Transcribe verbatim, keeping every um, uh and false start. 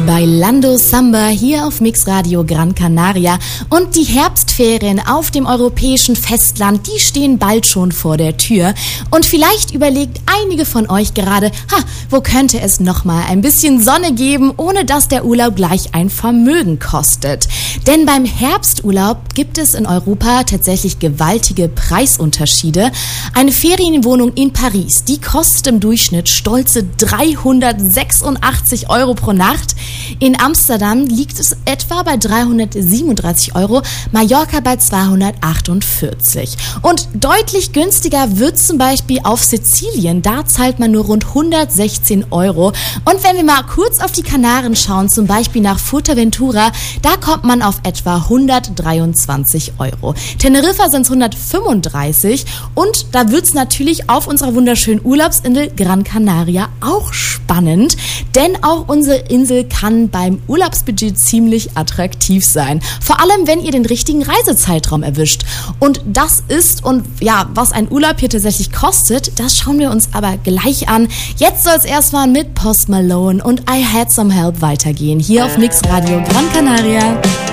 Bailando Samba hier auf Mix Radio Gran Canaria. Und die Herbstferien auf dem europäischen Festland, die stehen bald schon vor der Tür. Und vielleicht überlegt einige von euch gerade, ha, wo könnte es nochmal ein bisschen Sonne geben, ohne dass der Urlaub gleich ein Vermögen kostet. Denn beim Herbsturlaub gibt es in Europa tatsächlich gewaltige Preisunterschiede. Eine Ferienwohnung in Paris, die kostet im Durchschnitt stolze dreihundertsechsundachtzig Euro pro Nacht. In Amsterdam liegt es etwa bei dreihundertsiebenunddreißig Euro, Mallorca bei zweihundertachtundvierzig. Und deutlich günstiger wird zum Beispiel auf Sizilien, da zahlt man nur rund hundertsechzehn Euro. Und wenn wir mal kurz auf die Kanaren schauen, zum Beispiel nach Fuerteventura, da kommt man auf etwa hundertdreiundzwanzig Euro. Teneriffa sind es hundertfünfunddreißig und da wird es natürlich auf unserer wunderschönen Urlaubsinsel Gran Canaria auch spannend, denn auch unsere Insel kann beim Urlaubsbudget ziemlich attraktiv sein. Vor allem, wenn ihr den richtigen Reisezeitraum erwischt. Und das ist, und ja, was ein Urlaub hier tatsächlich kostet, das schauen wir uns aber gleich an. Jetzt soll es erstmal mit Post Malone und I Had Some Help weitergehen, hier auf Mix Radio Gran Canaria.